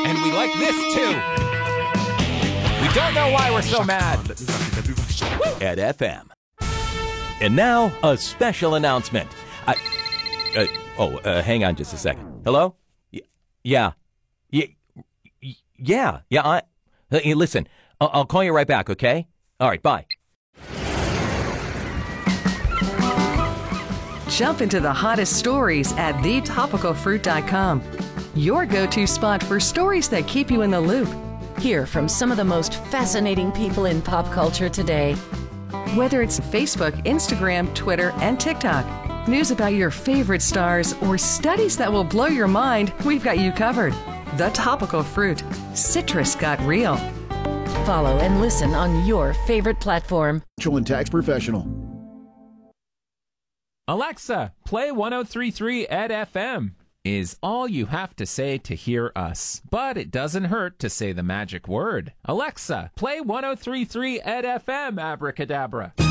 And we like this too. We don't know why we're so mad. At FM. And now, a special announcement. Hang on just a second. Hello? Yeah. Hey, listen, I'll call you right back, okay? All right, bye. Jump into the hottest stories at thetopicalfruit.com. Your go-to spot for stories that keep you in the loop. Hear from some of the most fascinating people in pop culture today. Whether it's Facebook, Instagram, Twitter, and TikTok, news about your favorite stars, or studies that will blow your mind, we've got you covered. The Topical Fruit. Citrus got real. Follow and listen on your favorite platform. And tax professional. Alexa, play 103.3 Ed FM is all you have to say to hear us. But it doesn't hurt to say the magic word. Alexa, play 103.3 Ed FM, abracadabra.